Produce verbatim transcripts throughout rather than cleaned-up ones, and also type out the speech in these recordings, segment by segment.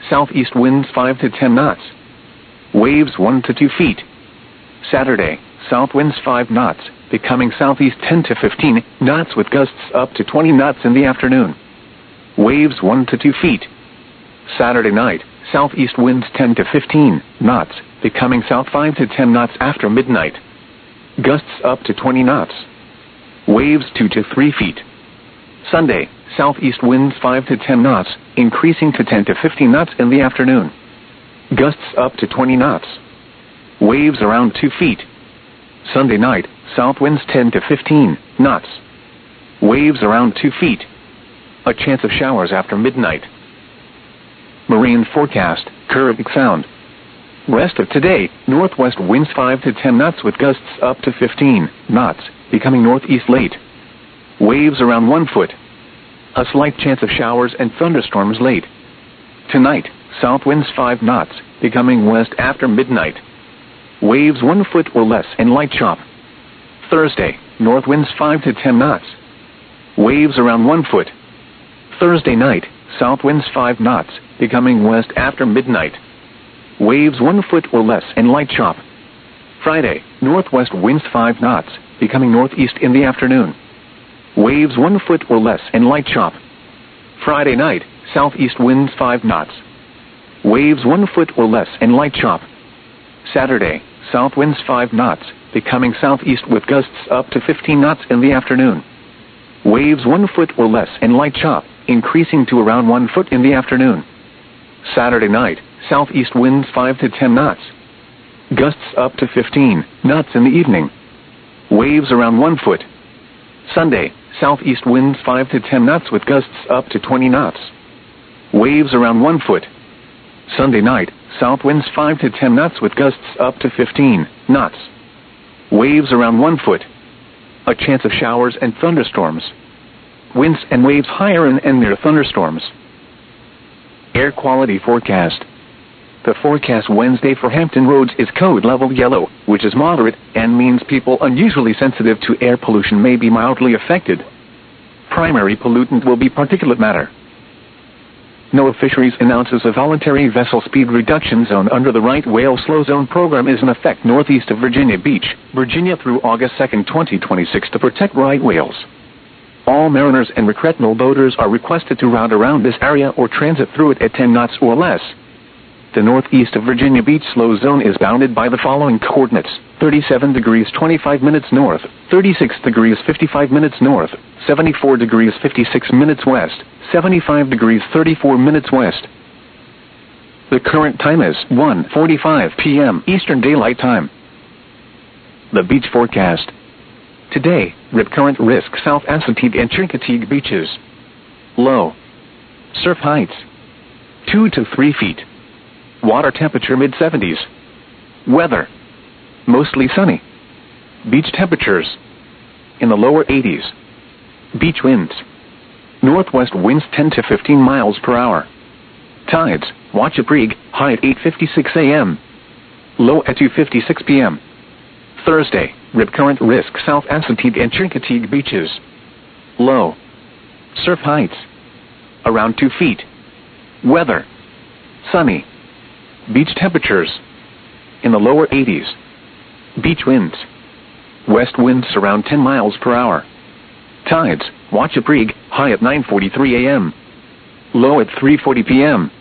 southeast winds five to ten knots. Waves one to two feet. Saturday, south winds five knots, becoming southeast ten to fifteen knots with gusts up to twenty knots in the afternoon. Waves one to two feet. Saturday night, southeast winds ten to fifteen knots, becoming south five to ten knots after midnight. Gusts up to twenty knots. Waves two to three feet. Sunday, southeast winds five to ten knots, increasing to ten to fifteen knots in the afternoon. Gusts up to twenty knots. Waves around two feet. Sunday night, south winds ten to fifteen knots. Waves around two feet. A chance of showers after midnight. Marine forecast, Caribbean Sound. Rest of today, northwest winds five to ten knots with gusts up to fifteen knots, becoming northeast late. Waves around one foot. A slight chance of showers and thunderstorms late. Tonight, south winds five knots, becoming west after midnight. Waves one foot or less and light chop. Thursday, north winds five to ten knots. Waves around one foot. Thursday night, south winds five knots, becoming west after midnight. Waves one foot or less and light chop. Friday, northwest winds five knots, becoming northeast in the afternoon. Waves one foot or less and light chop. Friday night, southeast winds five knots. Waves one foot or less and light chop. Saturday, south winds five knots, becoming southeast with gusts up to fifteen knots in the afternoon. Waves one foot or less and light chop, increasing to around one foot in the afternoon. Saturday night, southeast winds five to ten knots. Gusts up to fifteen knots in the evening. Waves around one foot. Sunday, southeast winds five to ten knots with gusts up to twenty knots. Waves around one foot. Sunday night, south winds five to ten knots with gusts up to fifteen knots. Waves around one foot. A chance of showers and thunderstorms. Winds and waves higher in and near thunderstorms. Air quality forecast. The forecast Wednesday for Hampton Roads is code level yellow, which is moderate and means people unusually sensitive to air pollution may be mildly affected. Primary pollutant will be particulate matter. NOAA Fisheries announces a voluntary vessel speed reduction zone under the Right Whale Slow Zone program is in effect northeast of Virginia Beach, Virginia through August second, twenty twenty-six to protect right whales. All mariners and recreational boaters are requested to route around this area or transit through it at ten knots or less. The northeast of Virginia Beach slow zone is bounded by the following coordinates: thirty-seven degrees twenty-five minutes north, thirty-six degrees fifty-five minutes north, seventy-four degrees fifty-six minutes west, seventy-five degrees thirty-four minutes west. The current time is one forty-five p m Eastern Daylight Time. The beach forecast. Today, rip current risk South Assateague and Chincoteague beaches. Low. Surf heights two to three feet. Water temperature mid seventies. Weather. Mostly sunny. Beach temperatures in the lower eighties. Beach winds. Northwest winds ten to fifteen miles per hour. Tides, Wachapreague, high at eight fifty-six a m Low at two fifty-six p m Thursday, rip current risk South Assateague and Chincoteague beaches. Low. Surf heights around two feet. Weather. Sunny. Beach temperatures in the lower eighties. Beach winds. West winds around ten miles per hour. Tides, Wachapreague, high at nine forty-three a m Low at three forty p m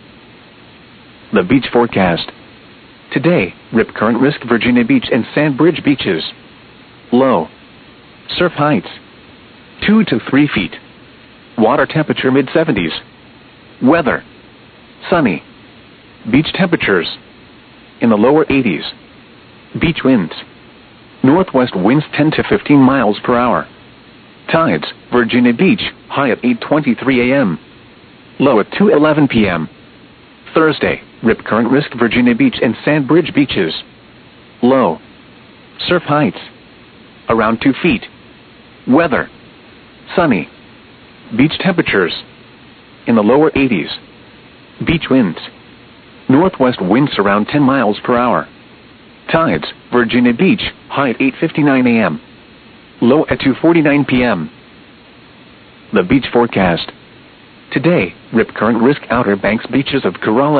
The beach forecast. Today, rip current risk Virginia Beach and Sandbridge beaches. Low. Surf heights two to three feet. Water temperature mid seventies. Weather. Sunny. Beach temperatures in the lower eighties. Beach winds. Northwest winds ten to fifteen miles per hour. Tides, Virginia Beach, high at eight twenty-three a m Low at two eleven p m Thursday, rip current risk Virginia Beach and Sandbridge beaches. Low. Surf heights around two feet. Weather. Sunny. Beach temperatures in the lower eighties. Beach winds. Northwest winds around ten miles per hour. Tides, Virginia Beach, high at eight fifty-nine a m Low at two forty-nine p m The beach forecast. Today, rip current risk Outer Banks beaches of Corolla